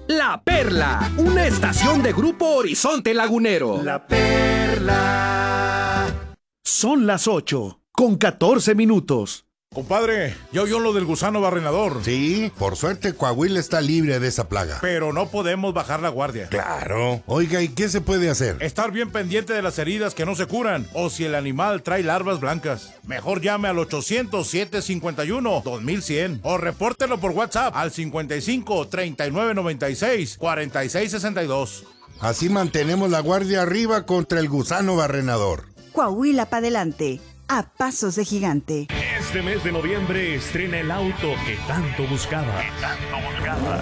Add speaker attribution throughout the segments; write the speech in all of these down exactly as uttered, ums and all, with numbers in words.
Speaker 1: La Perla, una estación de Grupo Horizonte Lagunero.
Speaker 2: La Perla. Son las ocho, con catorce minutos.
Speaker 3: Compadre, ¿ya oyó lo del gusano barrenador?
Speaker 4: Sí, por suerte Coahuila está libre de esa plaga.
Speaker 3: Pero no podemos bajar la guardia.
Speaker 4: Claro. Oiga, ¿y qué se puede hacer?
Speaker 3: Estar bien pendiente de las heridas que no se curan, o si el animal trae larvas blancas. Mejor llame al ochocientos, siete cincuenta y uno, dos mil cien o repórtelo por WhatsApp al cincuenta y cinco, treinta y nueve noventa y seis, cuarenta y seis sesenta y dos.
Speaker 4: Así mantenemos la guardia arriba contra el gusano barrenador.
Speaker 5: Coahuila pa' adelante, a pasos de gigante.
Speaker 6: Este mes de noviembre estrena el auto que tanto buscaba. Que tanto buscaba.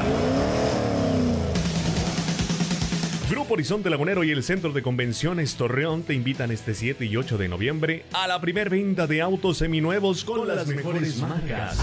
Speaker 6: Grupo Horizonte Lagunero y el Centro de Convenciones Torreón te invitan este siete y ocho de noviembre a la primer venta de autos seminuevos con, con las mejores marcas.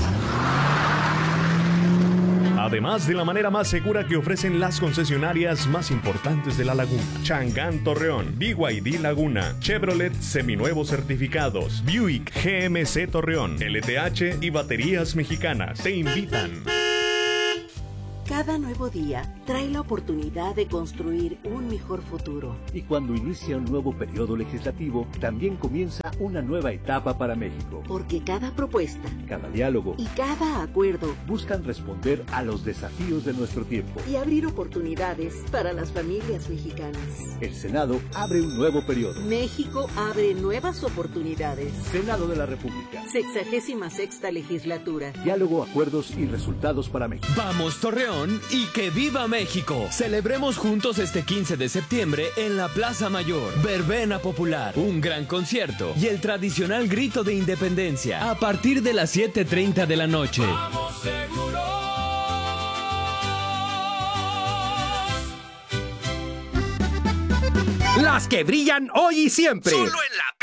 Speaker 6: Además de la manera más segura que ofrecen las concesionarias más importantes de la laguna. Changán Torreón, B Y D Laguna, Chevrolet seminuevos certificados, Buick G M C Torreón, L T H y Baterías Mexicanas te invitan.
Speaker 7: Cada nuevo día trae la oportunidad de construir un mejor futuro.
Speaker 8: Y cuando inicia un nuevo periodo legislativo, también comienza una nueva etapa para México.
Speaker 7: Porque cada propuesta,
Speaker 8: cada diálogo
Speaker 7: y cada acuerdo
Speaker 8: buscan responder a los desafíos de nuestro tiempo
Speaker 7: y abrir oportunidades para las familias mexicanas.
Speaker 8: El Senado abre un nuevo periodo.
Speaker 7: México abre nuevas oportunidades.
Speaker 8: Senado de la República.
Speaker 7: Sexagésima sexta legislatura.
Speaker 8: Diálogo, acuerdos y resultados para México.
Speaker 9: ¡Vamos, Torreón! ¡Y que viva México! Celebremos juntos este quince de septiembre en la Plaza Mayor. Verbena popular, un gran concierto y el tradicional grito de independencia a partir de las siete treinta de la noche.
Speaker 10: ¡Vamos seguros!
Speaker 1: Las que brillan hoy y siempre.
Speaker 10: Solo en la